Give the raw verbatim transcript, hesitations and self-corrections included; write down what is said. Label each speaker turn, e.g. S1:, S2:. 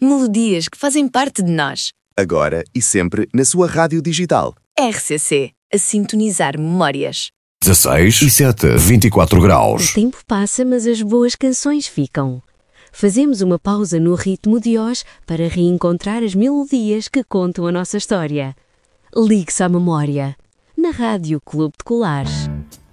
S1: Melodias que fazem parte de nós.
S2: Agora e sempre na sua rádio digital.
S1: R C C, a sintonizar memórias.
S3: dezasseis e sete, vinte e quatro graus.
S4: O tempo passa, mas as boas canções ficam. Fazemos uma pausa no ritmo de hoje para reencontrar as melodias que contam a nossa história. Ligue-se à memória, na Rádio Clube de Colares.